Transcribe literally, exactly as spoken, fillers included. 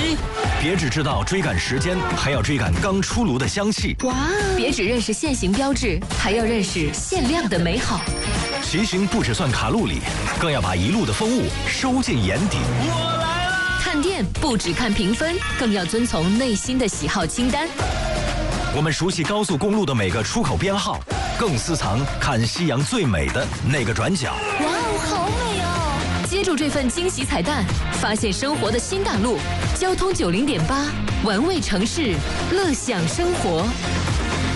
一。别只知道追赶时间，还要追赶刚出炉的香气。 哇！别只认识现行标志，还要认识限量的美好。 骑行不只算卡路里，更要把一路的风物收进眼底。 我来了！ 看店不只看评分，更要遵从内心的喜好清单。 我们熟悉高速公路的每个出口编号，更私藏看夕阳最美的那个转角。 哇哦，好美哦！接住这份惊喜彩蛋，发现生活的新大陆。交通九零点八，玩味城市，乐享生活。